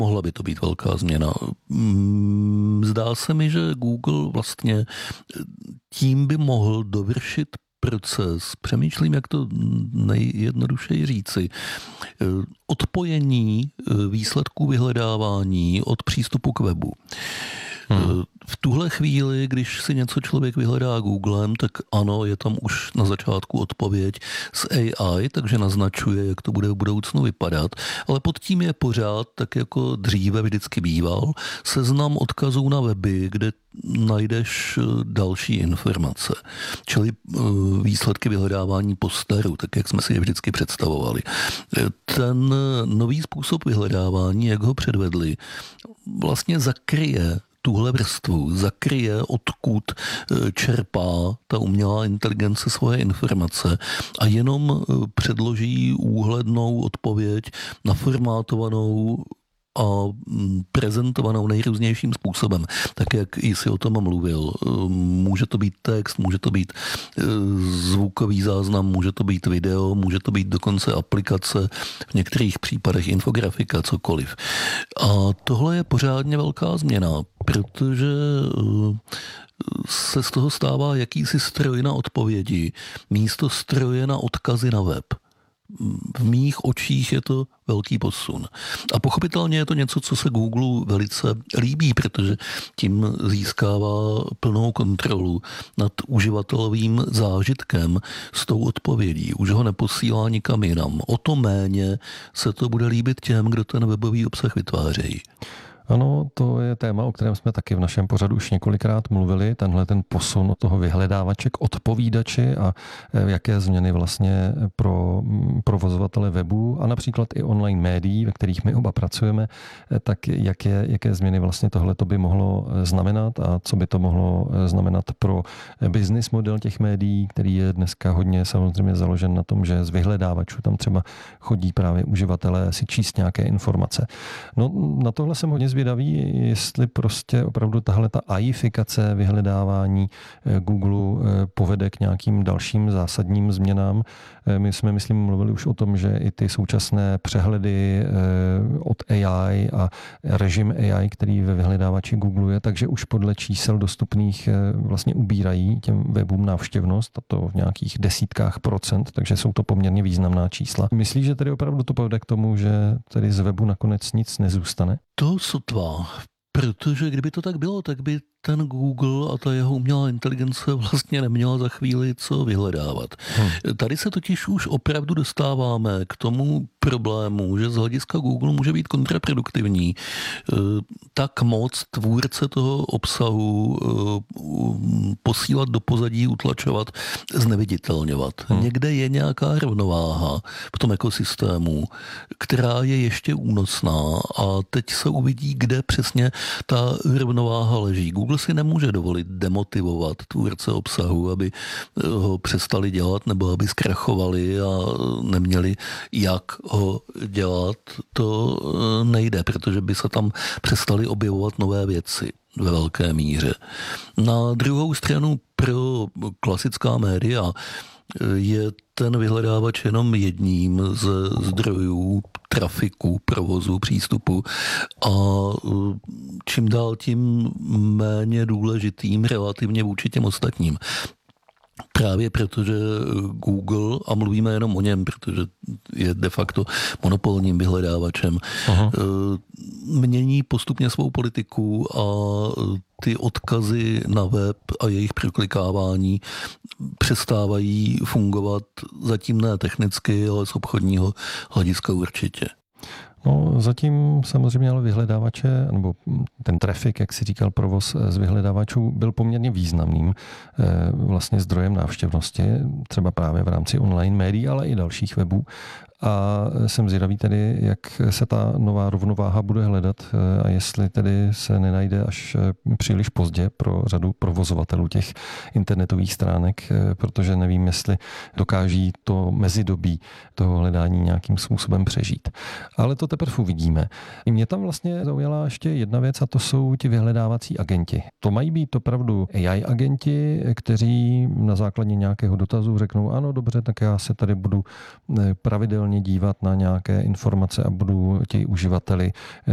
Mohla by to být velká změna. Zdá se mi, že Google vlastně tím by mohl dovršit proces, přemýšlím, jak to nejjednodušeji říci, odpojení výsledků vyhledávání od přístupu k webu. V tuhle chvíli, když si něco člověk vyhledá Googlem, tak ano, je tam už na začátku odpověď z AI, takže naznačuje, jak to bude v budoucnu vypadat, ale pod tím je pořád, tak jako dříve vždycky býval, seznam odkazů na weby, kde najdeš další informace, čili výsledky vyhledávání po staru, tak jak jsme si je vždycky představovali. Ten nový způsob vyhledávání, jak ho předvedli, vlastně zakryje tuhle vrstvu, zakryje, odkud čerpá ta umělá inteligence svoje informace a jenom předloží úhlednou odpověď naformátovanou a prezentovanou nejrůznějším způsobem, tak jak jsi o tom mluvil. Může to být text, může to být zvukový záznam, může to být video, může to být dokonce aplikace, v některých případech infografika, cokoliv. A tohle je pořádně velká změna, protože se z toho stává jakýsi stroj na odpovědi, místo stroje na odkazy na web. V mých očích je to velký posun. A pochopitelně je to něco, co se Google velice líbí, protože tím získává plnou kontrolu nad uživatelovým zážitkem s tou odpovědí. Už ho neposílá nikam jinam. O to méně se to bude líbit těm, kdo ten webový obsah vytvářejí. Ano, to je téma, o kterém jsme taky v našem pořadu už několikrát mluvili, tenhle ten posun od toho vyhledávače k odpovídači a jaké změny vlastně pro provozovatele webu a například i online médií, ve kterých my oba pracujeme, tak jaké změny vlastně tohleto by mohlo znamenat a co by to mohlo znamenat pro business model těch médií, který je dneska hodně samozřejmě založen na tom, že z vyhledávačů tam třeba chodí právě uživatelé si číst nějaké informace. No, na tohle jsem hodně zvědavý, jestli prostě opravdu tahle ta AIfikace vyhledávání Google povede k nějakým dalším zásadním změnám. My jsme, myslím, mluvili už o tom, že i ty současné přehledy od AI a režim AI, který ve vyhledávači Google je, takže už podle čísel dostupných vlastně ubírají těm webům návštěvnost, a to v nějakých desítkách procent, takže jsou to poměrně významná čísla. Myslíš, že tedy opravdu to povede k tomu, že tedy z webu nakonec nic nezůstane? To sotva, protože kdyby to tak bylo, tak by ten Google a ta jeho umělá inteligence vlastně neměla za chvíli co vyhledávat. Tady se totiž už opravdu dostáváme k tomu problému, že z hlediska Google může být kontraproduktivní tak moc tvůrce toho obsahu posílat do pozadí, utlačovat, zneviditelňovat. Někde je nějaká rovnováha v tom ekosystému, která je ještě únosná a teď se uvidí, kde přesně ta rovnováha leží. Google si nemůže dovolit demotivovat tvůrce obsahu, aby ho přestali dělat nebo aby zkrachovali a neměli jak ho dělat. To nejde, protože by se tam přestali objevovat nové věci ve velké míře. Na druhou stranu pro klasická média je ten vyhledávač jenom jedním ze zdrojů trafiku, provozu, přístupu a čím dál tím méně důležitým relativně vůči těm ostatním. Právě protože Google, a mluvíme jenom o něm, protože je de facto monopolním vyhledávačem, mění postupně svou politiku a ty odkazy na web a jejich proklikávání přestávají fungovat zatím ne technicky, ale z obchodního hlediska určitě. No, zatím samozřejmě ale vyhledávače, nebo ten trafik, jak si říkal, provoz z vyhledávačů byl poměrně významným vlastně zdrojem návštěvnosti, třeba právě v rámci online médií, ale i dalších webů. A jsem zvědavý tedy, jak se ta nová rovnováha bude hledat a jestli tedy se nenajde až příliš pozdě pro řadu provozovatelů těch internetových stránek, protože nevím, jestli dokáží to mezidobí toho hledání nějakým způsobem přežít. Ale to teprve uvidíme. I mě tam vlastně zaujala ještě jedna věc a to jsou ti vyhledávací agenti. To mají být opravdu AI agenti, kteří na základě nějakého dotazu řeknou, ano, dobře, tak já se tady budu pravidelně dívat na nějaké informace a budu ti uživateli